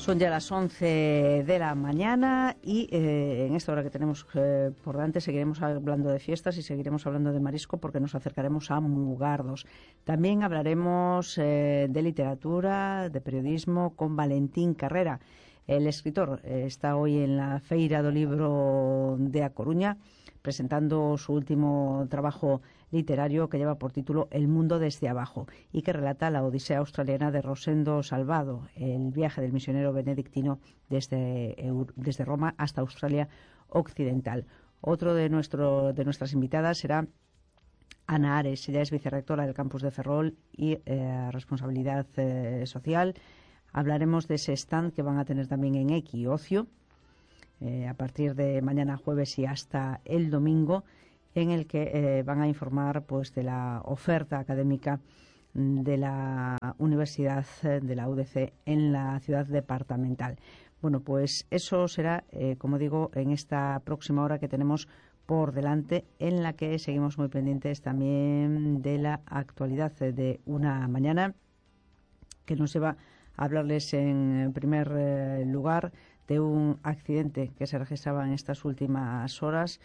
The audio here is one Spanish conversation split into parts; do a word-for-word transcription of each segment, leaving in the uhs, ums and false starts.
Son ya las once de la mañana y eh, en esta hora que tenemos eh, por delante seguiremos hablando de fiestas y seguiremos hablando de marisco porque nos acercaremos a Mugardos. También hablaremos eh, de literatura, de periodismo con Valentín Carrera. El escritor eh, está hoy en la Feira do Libro de A Coruña presentando su último trabajo literario que lleva por título El mundo desde abajo y que relata la odisea australiana de Rosendo Salvado, el viaje del misionero benedictino desde, desde Roma hasta Australia Occidental. Otro de, nuestro, de nuestras invitadas será Ana Ares. Ella es vicerrectora del campus de Ferrol y eh, responsabilidad eh, social. Hablaremos de ese stand que van a tener también en Equiocio eh, a partir de mañana jueves y hasta el domingo, en el que eh, van a informar pues de la oferta académica de la Universidad de la U D C en la ciudad departamental. Bueno, pues eso será, eh, como digo, en esta próxima hora que tenemos por delante, en la que seguimos muy pendientes también de la actualidad de una mañana que nos lleva a hablarles en primer eh, lugar de un accidente que se registraba en estas últimas horas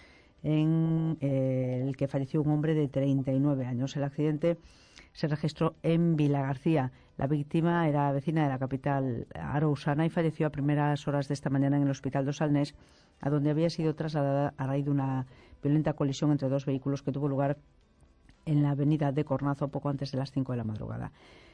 en eh, el que falleció un hombre de treinta y nueve años. El accidente se registró en Vilagarcía. La víctima era vecina de la capital arousana y falleció a primeras horas de esta mañana en el Hospital dos Salnés, a donde había sido trasladada a raíz de una violenta colisión entre dos vehículos que tuvo lugar en la avenida de Cornazo poco antes de las cinco de la madrugada.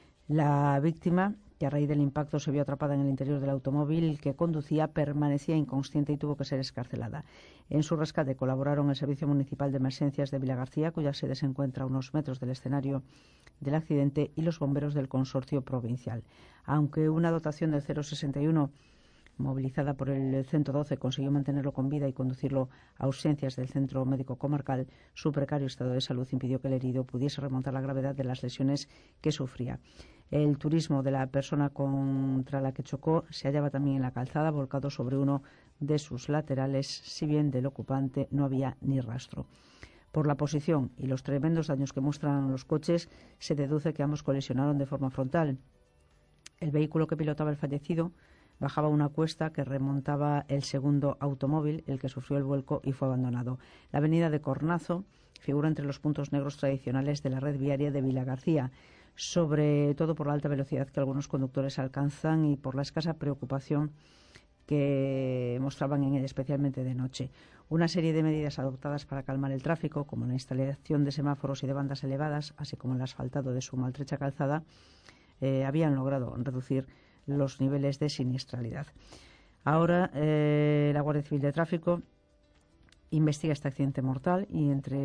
La víctima, que a raíz del impacto se vio atrapada en el interior del automóvil que conducía, permanecía inconsciente y tuvo que ser excarcelada. En su rescate colaboraron el Servicio Municipal de Emergencias de Vilagarcía, cuya sede se encuentra a unos metros del escenario del accidente, y los bomberos del consorcio provincial. Aunque una dotación del cero sesenta y uno movilizada por el ciento doce consiguió mantenerlo con vida y conducirlo a urgencias del centro médico comarcal, su precario estado de salud impidió que el herido pudiese remontar la gravedad de las lesiones que sufría. El turismo de la persona contra la que chocó se hallaba también en la calzada, volcado sobre uno de sus laterales, si bien del ocupante no había ni rastro. Por la posición y los tremendos daños que muestran los coches, se deduce que ambos colisionaron de forma frontal. El vehículo que pilotaba el fallecido bajaba una cuesta que remontaba el segundo automóvil, el que sufrió el vuelco y fue abandonado. La avenida de Cornazo figura entre los puntos negros tradicionales de la red viaria de Vilagarcía, sobre todo por la alta velocidad que algunos conductores alcanzan y por la escasa preocupación que mostraban en él, especialmente de noche. Una serie de medidas adoptadas para calmar el tráfico, como la instalación de semáforos y de bandas elevadas, así como el asfaltado de su maltrecha calzada, eh, habían logrado reducir los niveles de siniestralidad. Ahora eh, la Guardia Civil de Tráfico investiga este accidente mortal y,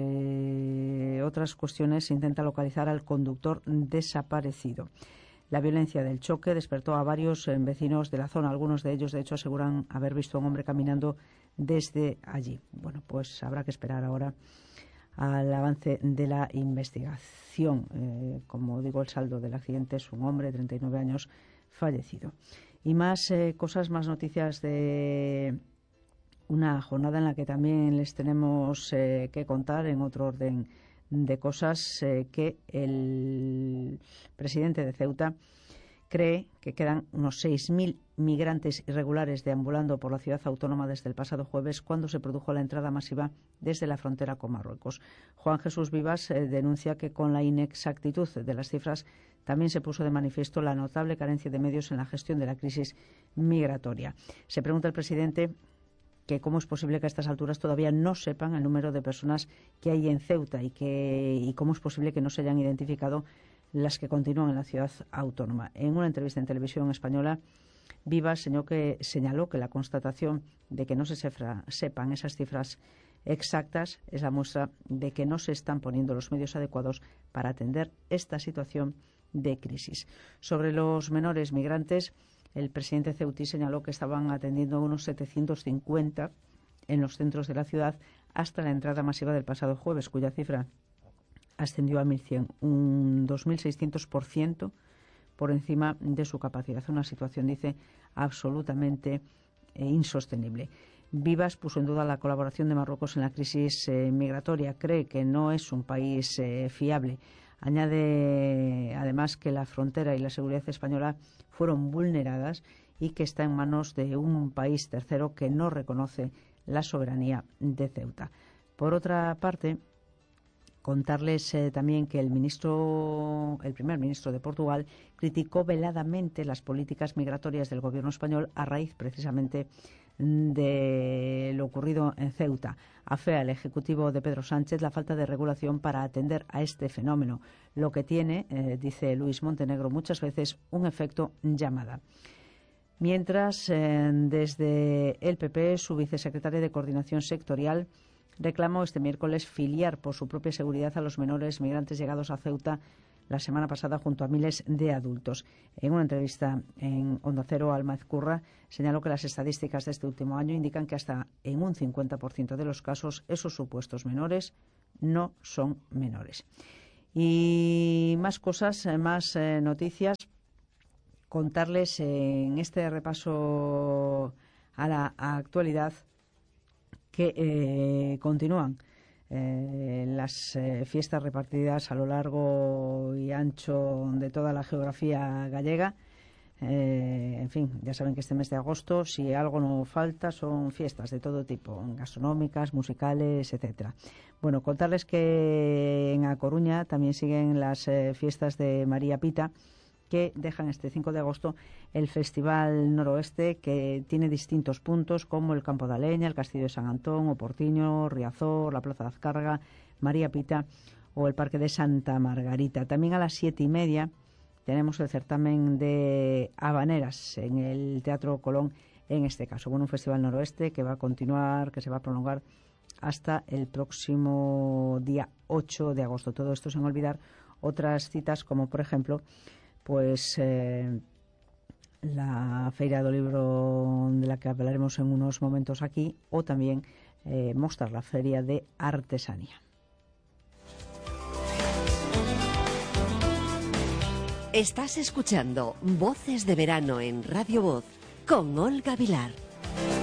entre otras cuestiones, intenta localizar al conductor desaparecido. La violencia del choque despertó a varios eh, vecinos de la zona. Algunos de ellos, de hecho, aseguran haber visto a un hombre caminando desde allí. Bueno, pues habrá que esperar ahora al avance de la investigación. Eh, como digo, el saldo del accidente es un hombre de treinta y nueve años fallecido. Y más eh, cosas, más noticias de una jornada en la que también les tenemos eh, que contar, en otro orden de cosas, eh, que el presidente de Ceuta cree que quedan unos seis mil migrantes irregulares deambulando por la ciudad autónoma desde el pasado jueves, cuando se produjo la entrada masiva desde la frontera con Marruecos. Juan Jesús Vivas eh, denuncia que con la inexactitud de las cifras también se puso de manifiesto la notable carencia de medios en la gestión de la crisis migratoria. Se pregunta el presidente que cómo es posible que a estas alturas todavía no sepan el número de personas que hay en Ceuta y, que, y cómo es posible que no se hayan identificado las que continúan en la ciudad autónoma. En una entrevista en televisión española, Vivas señaló que, señaló que la constatación de que no se cifra, sepan esas cifras exactas es la muestra de que no se están poniendo los medios adecuados para atender esta situación de crisis. Sobre los menores migrantes, el presidente ceutí señaló que estaban atendiendo a unos setecientos cincuenta en los centros de la ciudad hasta la entrada masiva del pasado jueves, cuya cifra ascendió a mil cien, un dos mil seiscientos por ciento por encima de su capacidad. Una situación, dice, absolutamente eh, insostenible. Vivas puso en duda la colaboración de Marruecos en la crisis eh, migratoria. Cree que no es un país eh, fiable. Añade además que la frontera y la seguridad española fueron vulneradas y que está en manos de un país tercero que no reconoce la soberanía de Ceuta. Por otra parte, contarles eh, también que el ministro, el primer ministro de Portugal criticó veladamente las políticas migratorias del gobierno español a raíz precisamente de lo ocurrido en Ceuta. Afea al Ejecutivo de Pedro Sánchez la falta de regulación para atender a este fenómeno, lo que tiene, eh, dice Luis Montenegro, muchas veces un efecto llamada. Mientras, eh, desde el P P, su vicesecretaria de Coordinación Sectorial reclamó este miércoles filiar por su propia seguridad a los menores migrantes llegados a Ceuta la semana pasada junto a miles de adultos. En una entrevista en Onda Cero, Alma Ezcurra señaló que las estadísticas de este último año indican que hasta en un cincuenta por ciento de los casos esos supuestos menores no son menores. Y más cosas, más eh, noticias. Contarles en este repaso a la actualidad que eh, continúan eh, las eh, fiestas repartidas a lo largo y ancho de toda la geografía gallega. Eh, en fin, ya saben que este mes de agosto, si algo no falta, son fiestas de todo tipo, gastronómicas, musicales, etcétera. Bueno, contarles que en A Coruña también siguen las eh, fiestas de María Pita, que dejan este cinco de agosto el Festival Noroeste, que tiene distintos puntos como el Campo da Leña, el Castillo de San Antón, O Portiño, Riazor, la Plaza de Azcárraga, María Pita o el Parque de Santa Margarita. También a las siete y media tenemos el certamen de habaneras en el Teatro Colón, en este caso. Bueno, un Festival Noroeste que va a continuar, que se va a prolongar hasta el próximo día ocho de agosto. Todo esto sin olvidar otras citas como, por ejemplo, pues eh, la Feira do Libro, de la que hablaremos en unos momentos aquí, o también eh, mostrar la Feria de Artesanía. Estás escuchando Voces de Verano en Radio Voz con Olga Vilar.